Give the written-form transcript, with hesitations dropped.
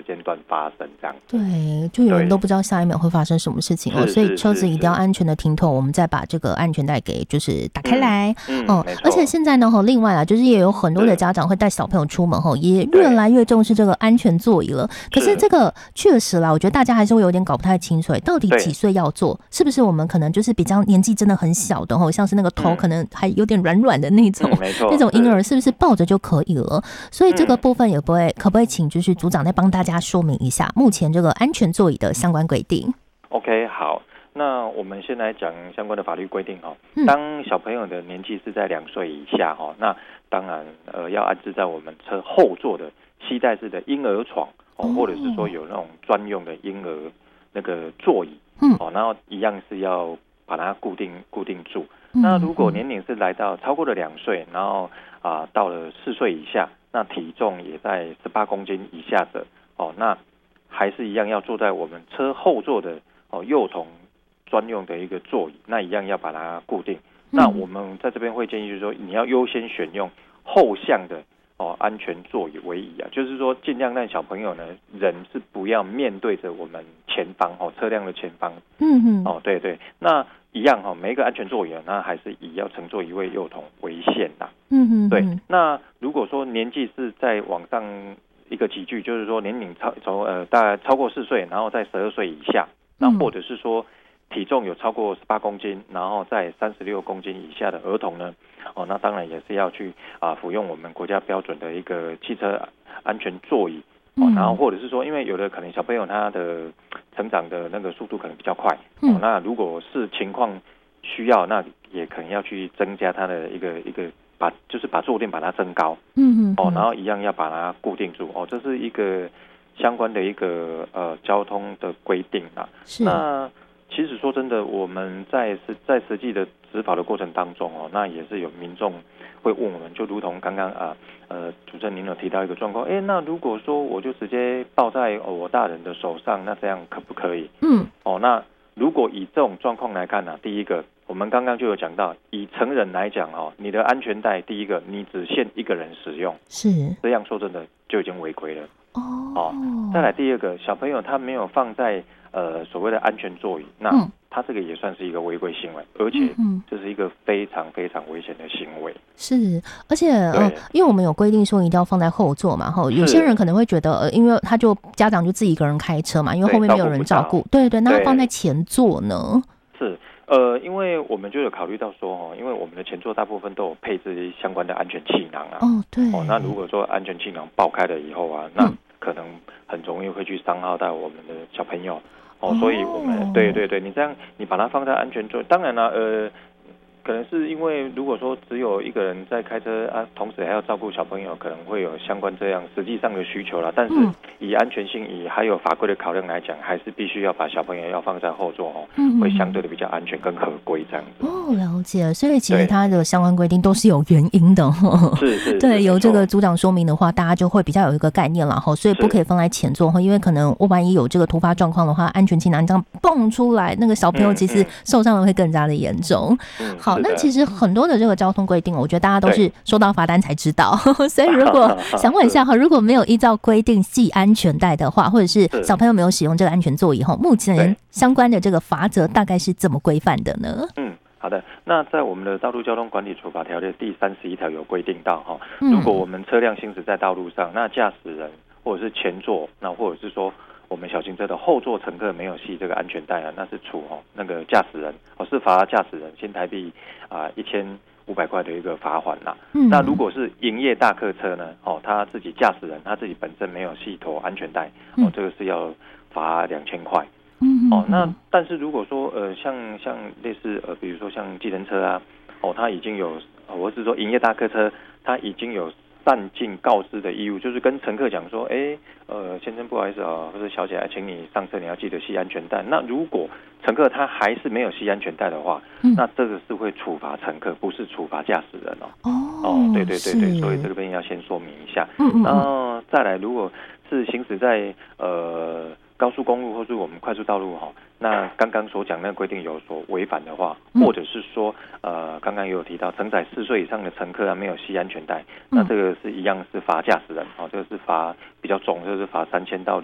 间段发生这样。 对，就有人都不知道下一秒会发生什么事情哦，所以车子一定要安全的停妥，我们再把这个安全带给就是打开来。而且现在呢，另外啊，就是也有很多的家长会带小朋友出门也越来越重视这个安全座椅了。可是这个确实啦，我觉得大家还是会有点搞不太清楚，到底几岁要做？是不是我们可能就是比较年纪真的很小的像是那个头可能还有点软软的那种，那种婴儿是不是抱着就可以了？所以这个部分也可不可以请就是组长再帮大家说明一下目前这个安全座椅的相关规定 ？OK， 好，那我们先来讲相关的法律规定当小朋友的年纪是在2岁以下那当然要安置在我们车后座的携带式的婴儿床或者是说有那种专用的婴儿那个座椅然后一样是要把它固定住。那如果年龄是来到超过了2岁，然后到了4岁以下，那体重也在18公斤以下的那还是一样要坐在我们车后座的幼童专用的一个座椅，那一样要把它固定。那我们在这边会建议就是说，你要优先选用后向的安全座椅为宜就是说尽量让小朋友呢人是不要面对着我们前方车辆的前方。对对，那一样每一个安全座椅那还是以要乘坐一位幼童为限啦。对。那如果说年纪是在往上一个级距，就是说年龄大概超过4岁，然后在12岁以下，那或者是说体重有超过18公斤，然后在36公斤以下的儿童呢那当然也是要去服用我们国家标准的一个汽车安全座椅然后或者是说，因为有的可能小朋友他的成长的那个速度可能比较快那如果是情况需要，那也可能要去增加他的一个就是把坐垫把它增高然后一样要把它固定住这是一个相关的一个交通的规定那其实说真的，我们在实际的执法的过程当中那也是有民众会问我们，就如同刚刚主持人您有提到一个状况，那如果说我就直接抱在我大人的手上，那这样可不可以？那如果以这种状况来看第一个我们刚刚就有讲到，以成人来讲你的安全带第一个你只限一个人使用， 是这样说真的就已经违规了再来第二个，小朋友他没有放在所谓的安全座椅，那他这个也算是一个违规行为，而且这是一个非常非常危险的行为。 是，而且因为我们有规定说一定要放在后座嘛，有些人可能会觉得因为家长就自己一个人开车嘛，因为后面没有人照顾，对，那放在前座呢？ 是因为我们就有考虑到说因为我们的前座大部分都有配置相关的安全气囊对那如果说安全气囊爆开了以后那可能很容易会去伤害到我们的小朋友所以我们对，你这样你把它放在安全座，当然了可能是因为如果说只有一个人在开车同时还要照顾小朋友，可能会有相关这样实际上的需求啦。但是以安全性还有法规的考量来讲，还是必须要把小朋友要放在后座会相对的比较安全跟合规这样子。 了解。所以其实它的相关规定都是有原因的是对，由这个组长说明的话，大家就会比较有一个概念了所以不可以放在前座因为可能万一有这个突发状况的话，安全气囊这样蹦出来，那个小朋友其实受伤的会更加的严重。好，那其实很多的这个交通规定，我觉得大家都是收到罚单才知道所以如果想问一下如果没有依照规定系安全带的话，或者是小朋友没有使用这个安全座椅目前相关的这个罚则大概是怎么规范的呢？ 好的，那在我们的道路交通管理处罚条例第31条有规定到如果我们车辆行驶在道路上，那驾驶人或者是前座，那或者是说我们小型车的后座乘客没有系这个安全带那是处那个驾驶人是罚驾驶人新台币1500块的一个罚款那如果是营业大客车呢他自己驾驶人他自己本身没有系妥安全带这个是要罚2000块那但是如果说像类似比如说像计程车他已经有我是说营业大客车他已经有善尽告知的义务，就是跟乘客讲说先生不好意思或者小姐请你上车你要记得系安全带。那如果乘客他还是没有系安全带的话那这个是会处罚乘客，不是处罚驾驶人对，所以这个边要先说明一下然后再来，如果是行驶在高速公路或是我们快速道路那刚刚所讲那个规定有所违反的话或者是说刚刚也有提到承载4岁以上的乘客没有系安全带那这个是一样是罚驾驶人这个是罚比较重，就是罚3000到